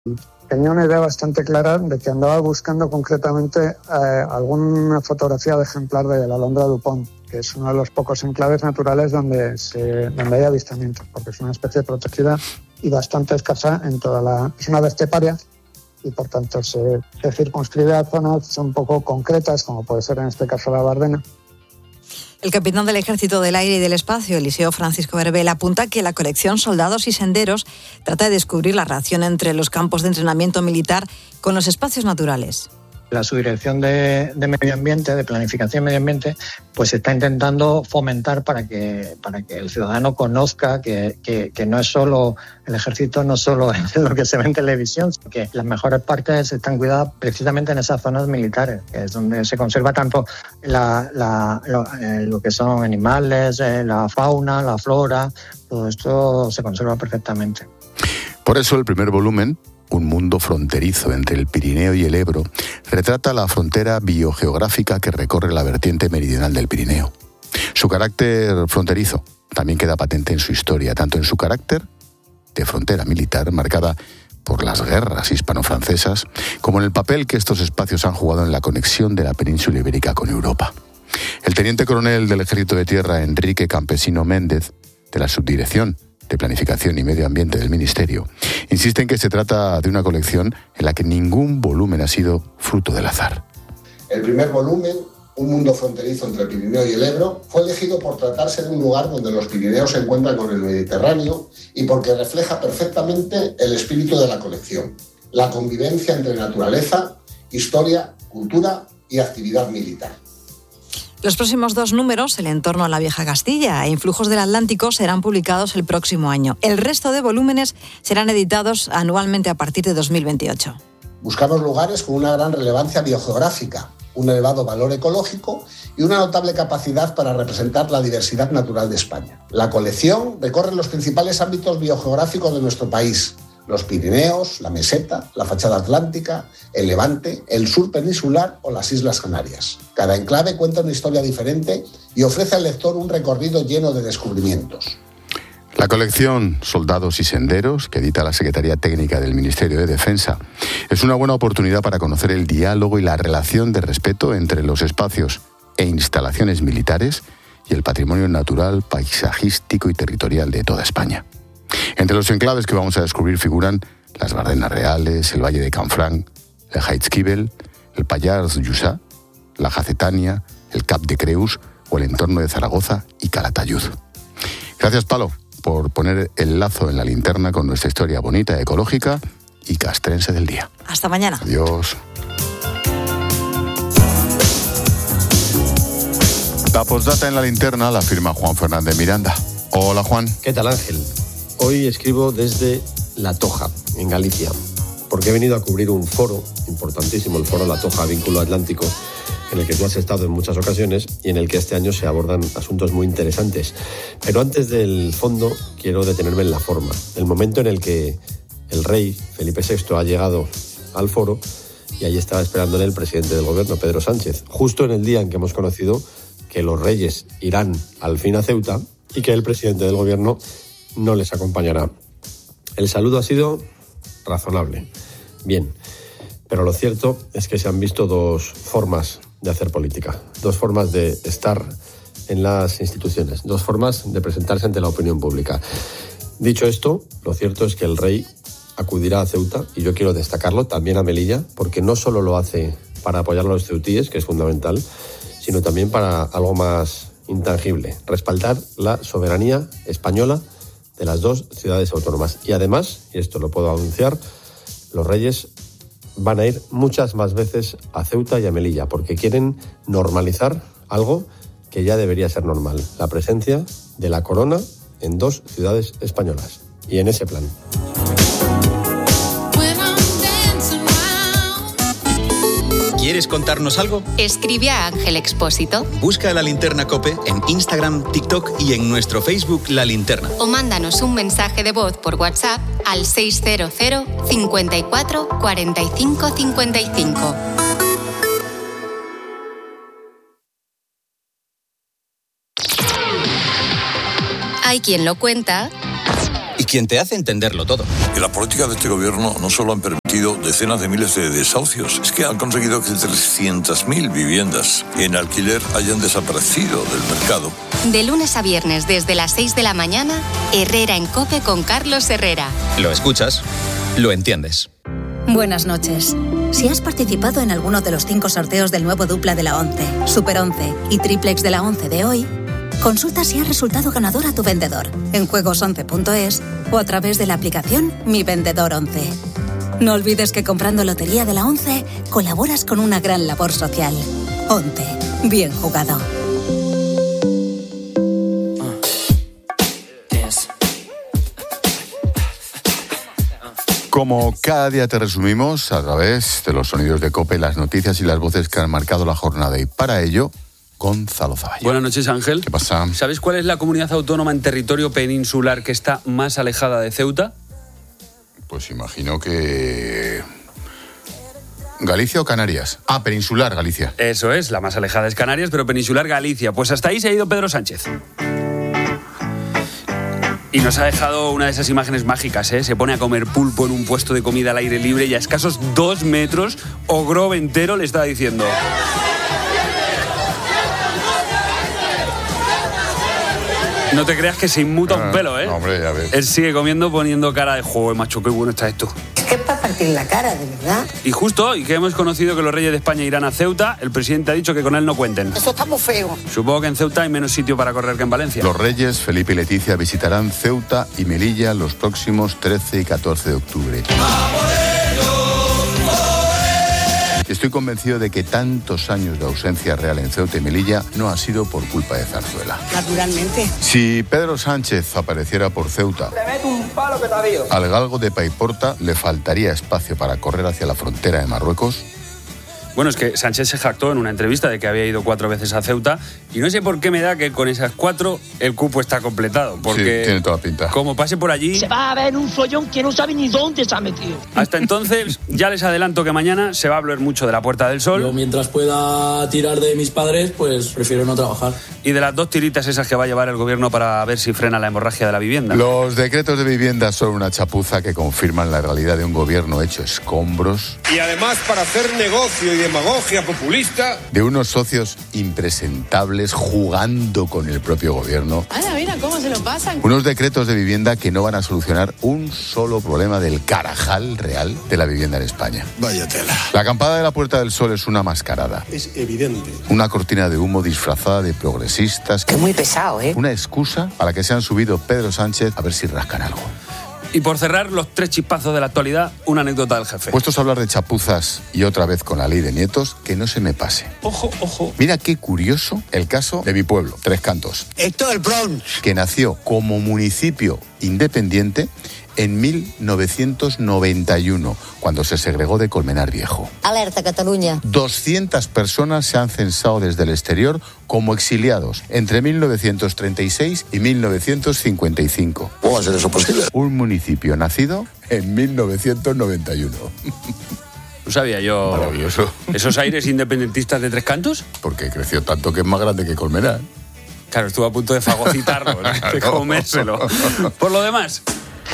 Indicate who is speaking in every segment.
Speaker 1: Tenía una idea bastante clara de que andaba buscando concretamente alguna fotografía de ejemplar de la alondra Dupont, que es uno de los pocos enclaves naturales donde hay avistamientos, porque es una especie protegida y bastante escasa en toda la... Es una ave esteparia y por tanto se circunscribe a zonas un poco concretas, como puede ser en este caso la Bardena.
Speaker 2: El capitán del Ejército del Aire y del Espacio, Eliseo Francisco Verbel, apunta que la colección Soldados y Senderos trata de descubrir la relación entre los campos de entrenamiento militar con los espacios naturales.
Speaker 3: La Subdirección de Medio Ambiente, de Planificación y Medio Ambiente, pues está intentando fomentar para que el ciudadano conozca que no es solo el ejército, no solo es lo que se ve en televisión, sino que las mejores partes están cuidadas precisamente en esas zonas militares, que es donde se conserva tanto lo que son animales, la fauna, la flora, todo esto se conserva perfectamente.
Speaker 4: Por eso el primer volumen, Un mundo fronterizo entre el Pirineo y el Ebro, retrata la frontera biogeográfica que recorre la vertiente meridional del Pirineo. Su carácter fronterizo también queda patente en su historia, tanto en su carácter de frontera militar, marcada por las guerras hispano-francesas, como en el papel que estos espacios han jugado en la conexión de la península ibérica con Europa. El teniente coronel del Ejército de Tierra, Enrique Campesino Méndez, de la Subdirección de Planificación y Medio Ambiente del Ministerio, insiste en que se trata de una colección en la que ningún volumen ha sido fruto del azar.
Speaker 5: El primer volumen, Un mundo fronterizo entre el Pirineo y el Ebro, fue elegido por tratarse de un lugar donde los Pirineos se encuentran con el Mediterráneo y porque refleja perfectamente el espíritu de la colección, la convivencia entre naturaleza, historia, cultura y actividad militar.
Speaker 2: Los próximos 2 números, El entorno a la vieja Castilla e Influjos del Atlántico, serán publicados el próximo año. El resto de volúmenes serán editados anualmente a partir de 2028.
Speaker 5: Buscamos lugares con una gran relevancia biogeográfica, un elevado valor ecológico y una notable capacidad para representar la diversidad natural de España. La colección recorre los principales ámbitos biogeográficos de nuestro país: los Pirineos, la Meseta, la fachada atlántica, el Levante, el sur peninsular o las Islas Canarias. Cada enclave cuenta una historia diferente y ofrece al lector un recorrido lleno de descubrimientos.
Speaker 4: La colección Soldados y Senderos, que edita la Secretaría Técnica del Ministerio de Defensa, es una buena oportunidad para conocer el diálogo y la relación de respeto entre los espacios e instalaciones militares y el patrimonio natural, paisajístico y territorial de toda España. Entre los enclaves que vamos a descubrir figuran las Bardenas Reales, el Valle de Canfranc, el Jaizkibel, el Pallars Jussá, la Jacetania, el Cap de Creus o el entorno de Zaragoza y Calatayud. Gracias, Palo, por poner el lazo en la linterna con nuestra historia bonita, ecológica y castrense del día.
Speaker 2: Hasta mañana.
Speaker 4: Adiós. La postdata en la linterna la firma Juan Fernández Miranda. Hola, Juan.
Speaker 6: ¿Qué tal, Ángel? Hoy escribo desde La Toja, en Galicia, porque he venido a cubrir un foro importantísimo, el foro La Toja Vínculo Atlántico, en el que tú has estado en muchas ocasiones y en el que este año se abordan asuntos muy interesantes. Pero antes del fondo, quiero detenerme en la forma. El momento en el que el rey Felipe VI ha llegado al foro y ahí estaba esperándole el presidente del gobierno, Pedro Sánchez, justo en el día en que hemos conocido que los reyes irán al fin a Ceuta y que el presidente del gobierno no les acompañará. El saludo ha sido razonable, bien, pero lo cierto es que se han visto 2 formas de hacer política, 2 formas de estar en las instituciones, 2 formas de presentarse ante la opinión pública. Dicho esto, lo cierto es que el rey acudirá a Ceuta, y yo quiero destacarlo, también a Melilla, porque no solo lo hace para apoyar a los ceutíes, que es fundamental, sino también para algo más intangible, respaldar la soberanía española de las 2 ciudades autónomas. Y además, y esto lo puedo anunciar, los reyes van a ir muchas más veces a Ceuta y a Melilla, porque quieren normalizar algo que ya debería ser normal, la presencia de la corona en 2 ciudades españolas. Y en ese plan.
Speaker 7: ¿Quieres contarnos algo?
Speaker 8: Escribe a Ángel Expósito.
Speaker 7: Busca La Linterna COPE en Instagram, TikTok y en nuestro Facebook La Linterna.
Speaker 8: O mándanos un mensaje de voz por WhatsApp al 600 54 45 55. Hay quien lo cuenta
Speaker 7: quien te hace entenderlo todo.
Speaker 9: Y la política de este gobierno no solo han permitido decenas de miles de desahucios, es que han conseguido que 300.000 viviendas en alquiler hayan desaparecido del mercado.
Speaker 8: De lunes a viernes desde las 6 de la mañana, Herrera en COPE con Carlos Herrera.
Speaker 7: Lo escuchas, lo entiendes.
Speaker 10: Buenas noches. Si has participado en alguno de los 5 sorteos del nuevo dupla de la 11, Super 11 y Triplex de la 11 de hoy, consulta si has resultado ganador a tu vendedor en juegos11.es o a través de la aplicación Mi Vendedor 11. No olvides que comprando Lotería de la 11 colaboras con una gran labor social. 11. Bien jugado.
Speaker 4: Como cada día te resumimos a través de los sonidos de COPE, las noticias y las voces que han marcado la jornada. Y para ello, Gonzalo Zavalla.
Speaker 11: Buenas noches, Ángel.
Speaker 4: ¿Qué pasa?
Speaker 11: ¿Sabes cuál es la comunidad autónoma en territorio peninsular que está más alejada de Ceuta?
Speaker 4: Pues imagino que... ¿Galicia o Canarias? Ah, peninsular, Galicia.
Speaker 11: Eso es, la más alejada es Canarias, pero peninsular Galicia. Pues hasta ahí se ha ido Pedro Sánchez. Y nos ha dejado una de esas imágenes mágicas, ¿eh? Se pone a comer pulpo en un puesto de comida al aire libre y a escasos 2 metros, Ogro entero le está diciendo... No te creas que se inmuta un pelo, ¿eh?
Speaker 4: No, hombre, ya ves.
Speaker 11: Él sigue comiendo poniendo cara de joder, macho, qué bueno está esto.
Speaker 12: Es que es para partir la cara, de verdad.
Speaker 11: Y justo hoy que hemos conocido que los reyes de España irán a Ceuta, el presidente ha dicho que con él no cuenten.
Speaker 12: Eso está muy feo.
Speaker 11: Supongo que en Ceuta hay menos sitio para correr que en Valencia.
Speaker 4: Los reyes, Felipe y Leticia, visitarán Ceuta y Melilla los próximos 13 y 14 de octubre. Estoy convencido de que tantos años de ausencia real en Ceuta y Melilla no ha sido por culpa de Zarzuela.
Speaker 12: Naturalmente.
Speaker 4: Si Pedro Sánchez apareciera por Ceuta,
Speaker 13: te meto un palo que te avío.
Speaker 4: Al galgo de Paiporta le faltaría espacio para correr hacia la frontera de Marruecos.
Speaker 11: Bueno, es que Sánchez se jactó en una entrevista de que había ido 4 veces a Ceuta y no sé por qué me da que con esas 4 el cupo está completado. Porque
Speaker 4: sí, tiene toda pinta.
Speaker 11: Como pase por allí...
Speaker 13: Se va a ver un follón que no sabe ni dónde se ha metido.
Speaker 11: Hasta entonces, ya les adelanto que mañana se va a hablar mucho de la Puerta del Sol.
Speaker 14: Yo mientras pueda tirar de mis padres, pues prefiero no trabajar.
Speaker 11: Y de las 2 tiritas esas que va a llevar el gobierno para ver si frena la hemorragia de la vivienda.
Speaker 4: Los decretos de vivienda son una chapuza que confirman la realidad de un gobierno hecho escombros.
Speaker 15: Y además para hacer negocio y demagogia populista.
Speaker 4: De unos socios impresentables jugando con el propio gobierno.
Speaker 16: Mira cómo se lo pasan.
Speaker 4: Unos decretos de vivienda que no van a solucionar un solo problema del carajal real de la vivienda en España.
Speaker 15: Vaya tela.
Speaker 4: La acampada de la Puerta del Sol es una mascarada.
Speaker 15: Es evidente.
Speaker 4: Una cortina de humo disfrazada de progresistas.
Speaker 12: Que muy pesado, ¿eh?
Speaker 4: Una excusa a la que se han subido Pedro Sánchez a ver si rascan algo.
Speaker 11: Y por cerrar los 3 chispazos de la actualidad, una anécdota del jefe.
Speaker 4: Puestos a hablar de chapuzas y otra vez con la ley de nietos, que no se me pase.
Speaker 15: Ojo, ojo.
Speaker 4: Mira qué curioso el caso de mi pueblo, Tres Cantos.
Speaker 12: Esto es el Bronx.
Speaker 4: Que nació como municipio independiente en 1991, cuando se segregó de Colmenar Viejo.
Speaker 16: Alerta, Cataluña.
Speaker 4: 200 personas se han censado desde el exterior como exiliados entre 1936 y 1955.
Speaker 15: ¿Cómo va a ser eso posible?
Speaker 4: Un municipio nacido en 1991.
Speaker 11: No sabía yo.
Speaker 4: Maravilloso.
Speaker 11: ¿Esos aires independentistas de Tres Cantos?
Speaker 4: Porque creció tanto que es más grande que Colmenar.
Speaker 11: Claro, estuvo a punto de fagocitarlo, ¿no? De comérselo. Por lo demás...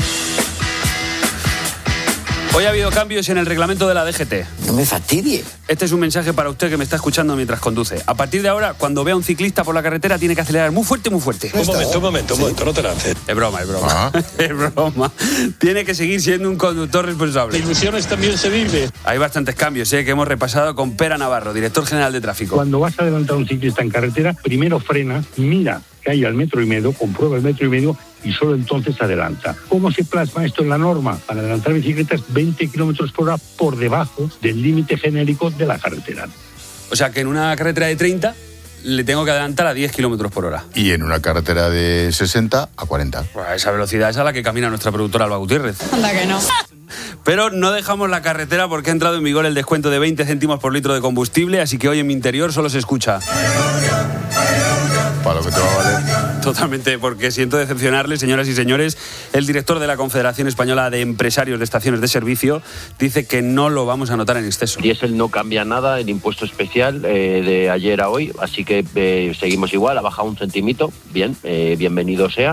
Speaker 11: Hoy ha habido cambios en el reglamento de la DGT.
Speaker 12: No me fastidie.
Speaker 11: Este es un mensaje para usted que me está escuchando mientras conduce. A partir de ahora, cuando vea a un ciclista por la carretera, tiene que acelerar muy fuerte, muy fuerte.
Speaker 15: Un momento, no te lances.
Speaker 11: Es broma. Es broma. Tiene que seguir siendo un conductor responsable.
Speaker 15: De ilusiones también se vive.
Speaker 11: Hay bastantes cambios, que hemos repasado con Pera Navarro, director general de tráfico.
Speaker 17: Cuando vas a adelantar a un ciclista en carretera, primero frena, mira que hay al 1,5 metros, comprueba el 1,5 metros y solo entonces adelanta. ¿Cómo se plasma esto en la norma? Para adelantar bicicletas 20 kilómetros por hora por debajo del límite genérico de la carretera.
Speaker 11: O sea que en una carretera de 30 le tengo que adelantar a 10 kilómetros por hora.
Speaker 4: Y en una carretera de 60 a 40.
Speaker 11: Pues a esa velocidad es a la que camina nuestra productora Alba Gutiérrez.
Speaker 16: Anda que no.
Speaker 11: Pero no dejamos la carretera porque ha entrado en vigor el descuento de 20 céntimos por litro de combustible, así que hoy en mi interior solo se escucha...
Speaker 4: Para lo que te va a valer.
Speaker 11: Totalmente, porque siento decepcionarles, señoras y señores. El director de la Confederación Española de Empresarios de Estaciones de Servicio dice que no lo vamos a notar en exceso.
Speaker 18: Diésel no cambia nada, el impuesto especial de ayer a hoy, así que seguimos igual, ha bajado 1 centimito, bien, bienvenido sea.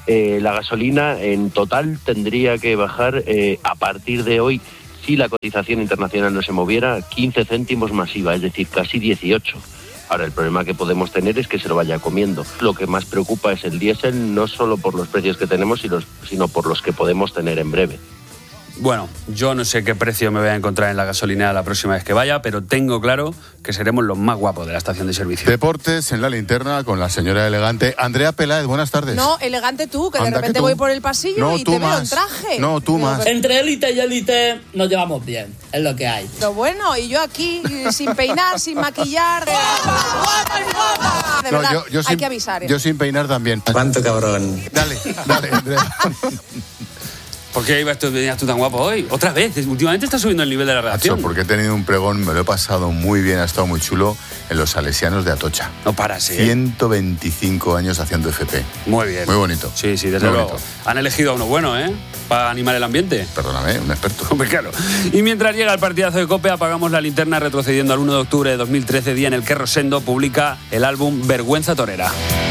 Speaker 18: La gasolina en total tendría que bajar a partir de hoy, si la cotización internacional no se moviera, 15 céntimos más IVA, es decir, casi 18. Ahora, el problema que podemos tener es que se lo vaya comiendo. Lo que más preocupa es el diésel, no solo por los precios que tenemos, sino por los que podemos tener en breve.
Speaker 11: Bueno, yo no sé qué precio me voy a encontrar en la gasolinera la próxima vez que vaya, pero tengo claro que seremos los más guapos de la estación de servicio.
Speaker 4: Deportes en la linterna con la señora elegante Andrea Peláez. Buenas tardes.
Speaker 19: No, elegante tú, que de repente voy por el pasillo y te veo en traje.
Speaker 4: No, tú más.
Speaker 14: Entre élite y élite nos llevamos bien, es lo que hay.
Speaker 19: Pero bueno, y yo aquí sin peinar, sin maquillar. De verdad,
Speaker 4: yo
Speaker 19: hay que avisar.
Speaker 4: Yo sin peinar también.
Speaker 12: ¿Cuánto cabrón?
Speaker 4: Dale, Andrea.
Speaker 11: ¿Por qué venías tú tan guapo hoy? Otra vez, últimamente estás subiendo el nivel de la redacción.
Speaker 4: Porque he tenido un pregón, me lo he pasado muy bien, ha estado muy chulo, en los Salesianos de Atocha.
Speaker 11: No paras,
Speaker 4: 125 años haciendo FP.
Speaker 11: Muy bien.
Speaker 4: Muy bonito.
Speaker 11: Sí, desde luego. Han elegido a uno bueno, para animar el ambiente.
Speaker 4: Perdóname, un experto.
Speaker 11: Hombre, claro. Y mientras llega el partidazo de COPE, apagamos la linterna retrocediendo al 1 de octubre de 2013, día en el que Rosendo publica el álbum Vergüenza Torera.